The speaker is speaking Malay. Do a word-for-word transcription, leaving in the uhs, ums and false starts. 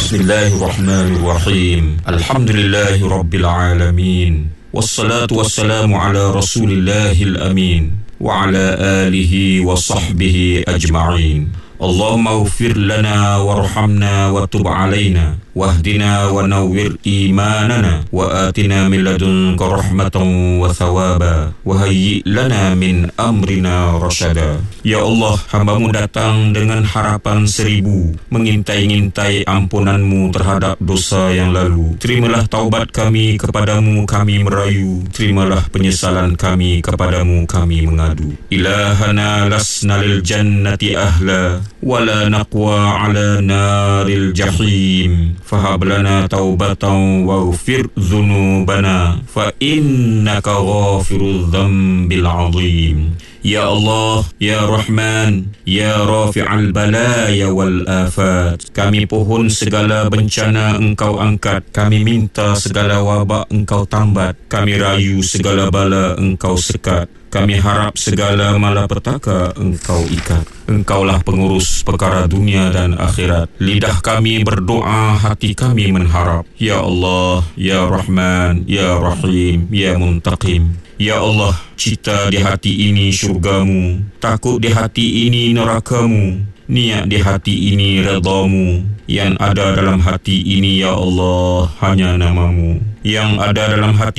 Bismillahirrahmanirrahim. Alhamdulillahi Rabbil Alamin. Wassalatu wassalamu ala Rasulillahil Amin wa ala alihi wa sahbihi ajma'in. Allahumma ighfir lana warhamna wa tub alaina wahdina wa nawwir imanana wa atina min ladunka rahmatan wa thawaba wa hayyi lana min amrina rasyada. Ya Allah, hamba-Mu datang dengan harapan seribu, mengintai-ngintai ampunanmu terhadap dosa yang lalu. Terimalah taubat kami kepadamu, kami merayu. Terimalah penyesalan kami kepadamu, kami mengadu. Ilahana lasna lil jannati ahla wala naqwa ala naril jahim. Fahab lana taubatan waghfir dhunubana fa innaka ghafirudz dzambil azim. Ya Allah, Ya Rahman, Ya Rafi'al balaya wal afat. Kami pohon segala bencana Engkau angkat. Kami minta segala wabak Engkau tambat. Kami rayu segala bala Engkau sekat. Kami harap segala malapetaka Engkau ikat. Engkaulah pengurus perkara dunia dan akhirat. Lidah kami berdoa, hati kami menharap. Ya Allah, Ya Rahman, Ya Rahim, Ya Muntaqim. Ya Allah, cita di hati ini syurgamu, takut di hati ini nerakamu, niat di hati ini redamu. Yang ada dalam hati ini, Ya Allah, hanya namamu. Yang ada dalam hati